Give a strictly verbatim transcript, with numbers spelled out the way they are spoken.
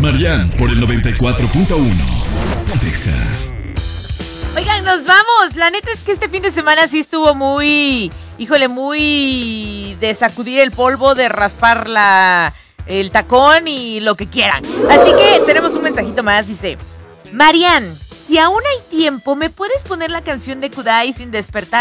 Marian por el noventa y cuatro punto uno. Pontexa. Oigan, nos vamos. La neta es que este fin de semana sí estuvo muy, híjole, muy de sacudir el polvo, de raspar la, el tacón y lo que quieran. Así que tenemos un mensajito más, dice: Marian, si aún hay tiempo, ¿me puedes poner la canción de Kudai sin despertar?